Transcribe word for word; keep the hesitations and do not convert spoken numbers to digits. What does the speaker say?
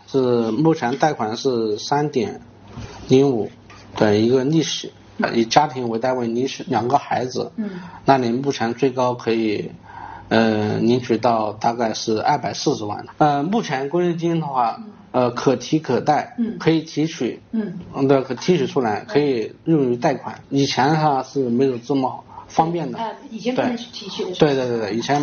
是目前贷款是三点零五的一个利息，以家庭为单位利息，两个孩子， 嗯， 那你目前最高可以呃领取到大概是二百四十万。呃，目前公积金的话，呃，可提可贷， 嗯， 可以提取， 嗯， 对，可提取出来，可以用于贷款。以前的话是没有这么方便的， 呃，以前不能提取的， 对对对对，以前。